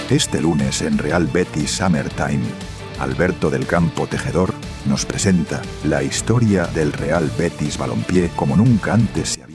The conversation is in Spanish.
Este lunes en Real Betis Summertime, Alberto del Campo Tejedor nos presenta la historia del Real Betis Balompié como nunca antes se había